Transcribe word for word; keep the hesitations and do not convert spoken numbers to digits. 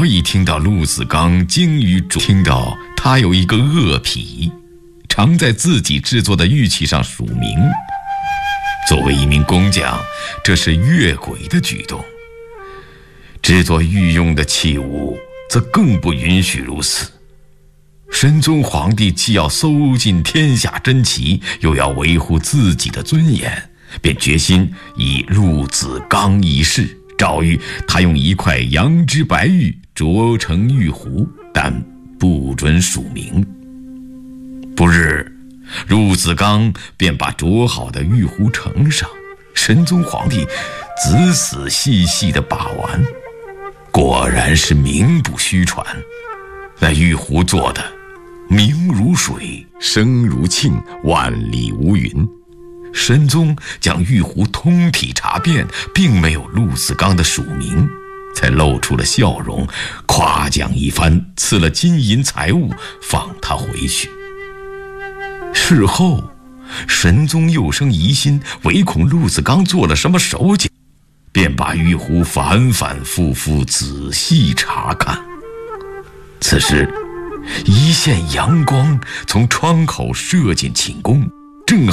早已听到陆子刚精于主，听到他有一个恶癖，常在自己制作的玉器上署名。作为一名工匠，这是越轨的举动。制作御用的器物，则更不允许如此。神宗皇帝既要搜尽天下珍奇，又要维护自己的尊严，便决心以陆子刚一事诏谕他用一块羊脂白玉琢成玉壶，但不准署名。不日，陆子刚便把琢好的玉壶呈上，神宗皇帝仔仔细细地把玩，果然是名不虚传。那玉壶做的明如水，声如磬，万里无云。神宗将玉壶通体查遍，并没有陆子刚的署名，才露出了笑容，夸奖一番，赐了金银财物，放他回去。事后，神宗又生疑心，唯恐陆子刚做了什么手脚，便把玉壶反反复复仔细查看。此时，一线阳光从窗口射进寝宫，